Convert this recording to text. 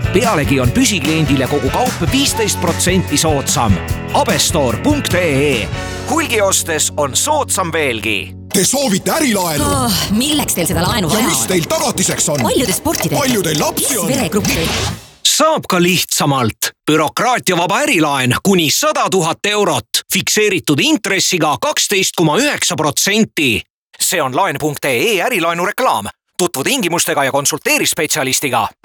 Pealegi on püsikliendile kogu kaup 15% soodsam. abestore.ee. Hulgi ostes on soodsam veelgi. Te soovite ärilaenu? Milleks teil seda laenu ja vaja mis teil tagatiseks on? Palju te sporti teete? Palju teil lapsi on? Veregruppi. Saab ka lihtsamalt. Bürokraatiavaba ärilaen kuni 100 000 eurot. Fikseeritud intressiga 12,9%. See on laen.ee ärilaenu reklaam. Tutvu tingimustega ja konsulteeri spetsialistiga.